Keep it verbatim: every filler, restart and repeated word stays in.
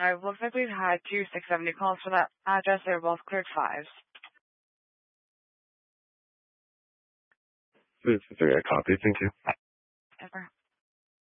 Uh, looks like we've had two six seventy calls for that address. They're both cleared fives. This is a copy. Thank you.